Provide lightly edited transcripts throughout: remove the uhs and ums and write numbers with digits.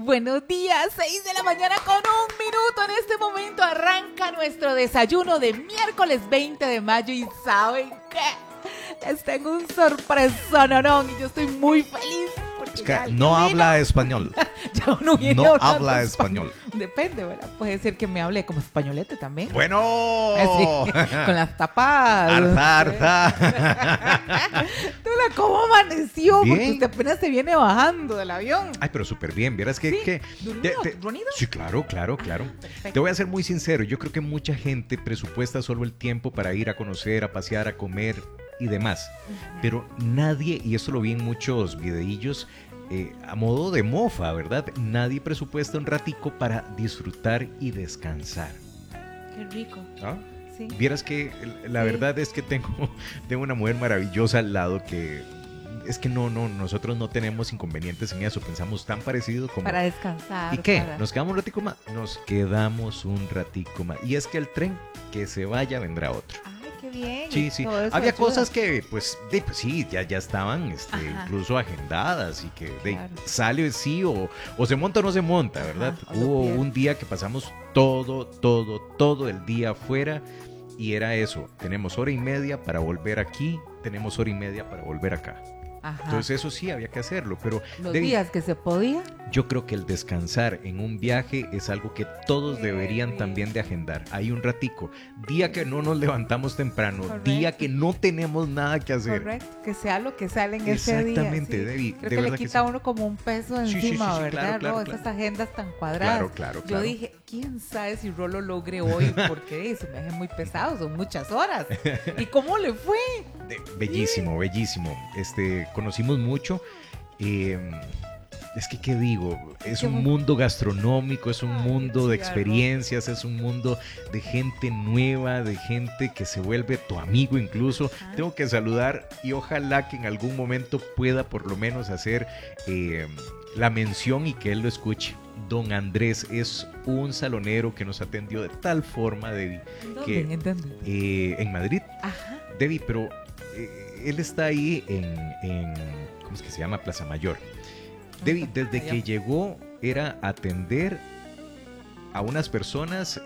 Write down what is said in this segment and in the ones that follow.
buenos días, 6 de la mañana con 1 minuto. En este momento arranca nuestro desayuno de miércoles 20 de mayo y ¿saben qué? Les tengo un sorpresononón y yo estoy muy feliz. Es que no habla español. Ya uno viene No hablando habla español. Depende, ¿verdad? Puede ser que me hable como españolete también. Bueno. Sí, con las tapadas. Arza. Tula, ¿cómo amaneció? Bien. Porque usted apenas se viene bajando del avión. Ay, pero súper bien. ¿Vieras que? Sí. que ¿Dormido? Sí, claro. Perfecto. Te voy a ser muy sincero. Yo creo que mucha gente presupuesta solo el tiempo para ir a conocer, a pasear, a comer y demás. Pero nadie, y esto lo vi en muchos videillos, a modo de mofa, ¿verdad? Nadie presupuesta un ratico para disfrutar y descansar. Qué rico. ¿Ah? Sí. Vieras que la verdad es que tengo una mujer maravillosa al lado que es que nosotros no tenemos inconvenientes en eso, pensamos tan parecido como... Para descansar. ¿Y qué? para- ¿Nos quedamos un ratico más? Nos quedamos un ratico más. Y es que el tren que se vaya vendrá otro. Ay, qué bien. Sí, y sí. todo eso Había ayuda. cosas que, pues sí, ya estaban Ajá. incluso agendadas y que Claro. sale sí o se monta o no se monta, ¿verdad? Ajá, o lo Hubo pierde. un día que pasamos todo el día afuera y era eso. Tenemos hora y media para volver aquí, tenemos hora y media para volver acá. Ajá. Entonces eso sí había que hacerlo, pero Los Debbie, días que se podía. yo creo que el descansar en un viaje es algo que todos Qué deberían rico. también de agendar. Hay un ratico, día que no nos levantamos temprano, Correcto. día que no tenemos nada que hacer. Correcto. Que sea lo que sale en ese día. Exactamente, sí. Debbie, Creo de que le verdad que quita a sí. uno como un peso Sí, encima, sí, ¿verdad? claro, Ro? claro. Esas agendas tan cuadradas. Claro. Yo dije, quién sabe si Rolo logre hoy, porque se me hace muy pesado, son muchas horas. ¿Y cómo le fue? Bellísimo. Conocimos mucho. Es que, ¿qué digo? Es un mundo gastronómico, es un Ay, mundo de sí, algo. experiencias, es un mundo de gente nueva, de gente que se vuelve tu amigo incluso. Ajá. Tengo que saludar y ojalá que en algún momento pueda por lo menos hacer la mención y que él lo escuche. Don Andrés es un salonero que nos atendió de tal forma, Debbie, que ¿En dónde? en Madrid. Ajá. Debbie, pero él está ahí en ¿cómo es que se llama? Plaza Mayor. Debbie, desde que llegó era atender a unas personas,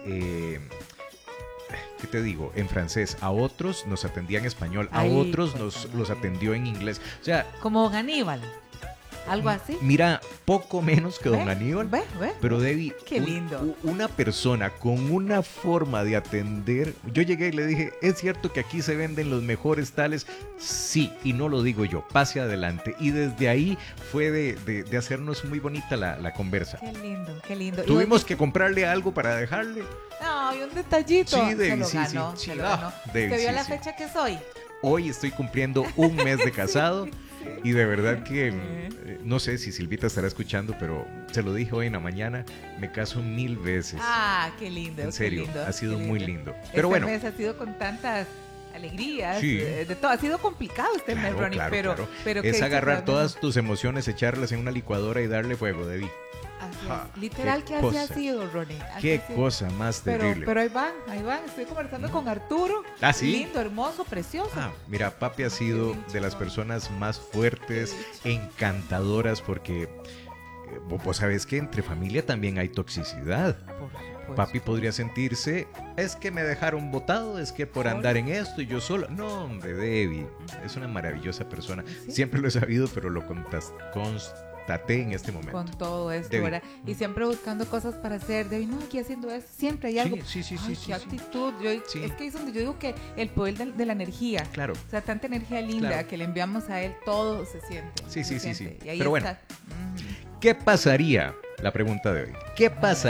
¿qué te digo? En francés. A otros nos atendía en español. A Ay, otros pues, los atendió en inglés. O sea, Como Don Aníbal. Algo así. mira, poco menos que Don ¿Ve? Aníbal. Ve. Pero Debbie, Qué lindo. Una persona con una forma de atender. Yo llegué y le dije, ¿es cierto que aquí se venden los mejores tales? Sí, y no lo digo yo, pase adelante. Y desde ahí fue de hacernos muy bonita la conversa. Qué lindo, qué lindo. Tuvimos que comprarle algo para dejarle. No, y un detallito. Sí, Debbie, se lo sí, ganó, sí, se sí. lo Ah, ganó. Debbie, ¿Usted vio sí, la sí. fecha que soy? Hoy estoy cumpliendo un mes de casado y de verdad que no sé si Silvita estará escuchando, pero se lo dije hoy en la mañana, me caso 1000 veces. Ah, qué lindo. En serio, qué lindo, ha sido qué muy lindo. Pero este bueno, mes ha sido con tantas alegrías, Sí. de todo. Ha sido complicado este mes, Ronnie, pero es ¿qué agarrar dice? todas tus emociones, echarlas en una licuadora y darle fuego, Debbie. Así Ja, es. Literal, qué que así ha cosa. sido, Ronnie. así Qué ha sido. cosa más terrible. Pero ahí van. Estoy conversando con Arturo. ¿Ah, sí? Lindo, hermoso, precioso. Mira, papi ha sido de las personas más fuertes, encantadoras, porque vos sabés que entre familia también hay toxicidad. Por supuesto. Papi podría sentirse, es que me dejaron botado, es que por Solo. andar en esto y yo solo. No, hombre, Debbie, es una maravillosa persona. ¿Sí? Siempre lo he sabido, pero lo constaté en este momento. Con todo esto, Debbie. ¿verdad? Y siempre buscando cosas para hacer. Debbie, no, aquí haciendo esto. Siempre hay algo. Sí, sí, Ay, sí, qué sí. actitud. Sí. Es que es donde yo digo que el poder de la energía. Claro. O sea, tanta energía linda Claro. que le enviamos a él, todo se siente. Sí, se sí, sí, siente. sí. Y ahí Pero bueno. está. ¿Qué pasaría? La pregunta de hoy. ¿Qué pasaría?